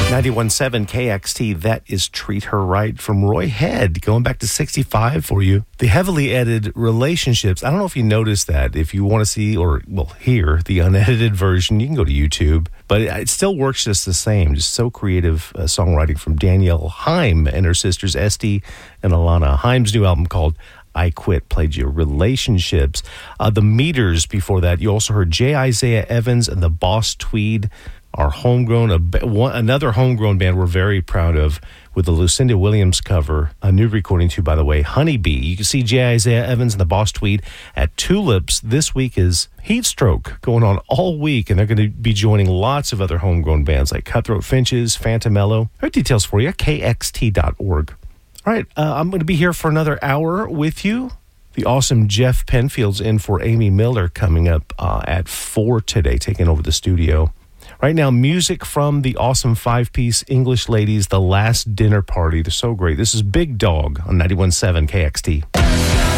91.7 KXT, that is Treat Her Right from Roy Head, going back to 65 for you. The heavily edited Relationships, I don't know if you noticed that. If you want to see or, well, hear the unedited version, you can go to YouTube. But it still works just the same. Just so creative songwriting from Danielle Haim and her sisters Esty and Alana. Haim's new album called I Quit played you Relationships. The Meters before that, you also heard J. Isaiah Evans and the Boss Tweed. Our homegrown, another homegrown band we're very proud of with the Lucinda Williams cover, a new recording too, by the way, Honeybee. You can see J. Isaiah Evans and the Boss Tweed at Tulips. This week is Heatstroke going on all week, and they're going to be joining lots of other homegrown bands like Cutthroat Finches, Phantom Mellow. There are details for you, kxt.org. All right, I'm going to be here for another hour with you. The awesome Jeff Penfield's in for Amy Miller coming up at 4 today, taking over the studio. Right now, music from the awesome five-piece English Ladies, The Last Dinner Party. They're so great. This is Big Dog on 91.7 KXT.